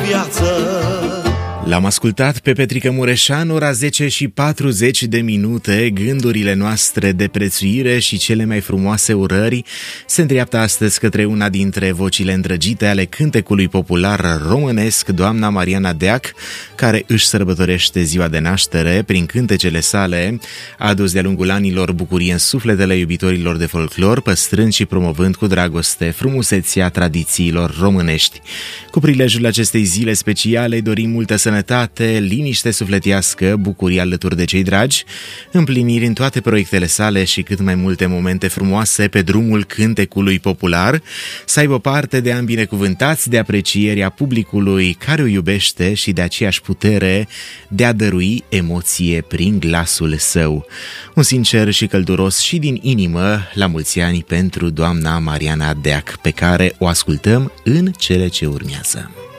viață. L-am ascultat pe Petrică Mureșan, ora 10:40, gândurile noastre de prețuire și cele mai frumoase urări se îndreaptă astăzi către una dintre vocile îndrăgite ale cântecului popular românesc, doamna Mariana Deac, care își sărbătorește ziua de naștere. Prin cântecele sale a adus de-a lungul anilor bucurie în sufletele iubitorilor de folclor, păstrând și promovând cu dragoste frumusețea tradițiilor românești. Cu prilejul acestei zile speciale îi dorim multă sănătate, liniște sufletească, bucurie alături de cei dragi, împliniri în toate proiectele sale și cât mai multe momente frumoase pe drumul cântecului popular, să aibă parte de ani binecuvântați, de aprecierea publicului care o iubește și de aceeași putere de a dărui emoție prin glasul său. Un sincer și călduros și din inimă la mulți ani pentru doamna Mariana Deac, pe care o ascultăm în cele ce urmează.